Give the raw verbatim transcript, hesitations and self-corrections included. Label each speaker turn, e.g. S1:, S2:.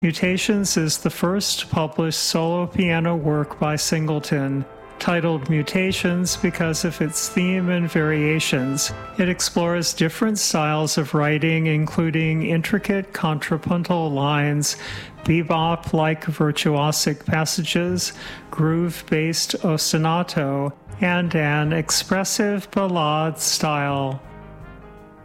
S1: Mutations is the first published solo piano work by Singleton. Titled Mutations because of its theme and variations, it explores different styles of writing, including intricate contrapuntal lines, bebop-like virtuosic passages, groove-based ostinato, and an expressive ballade style.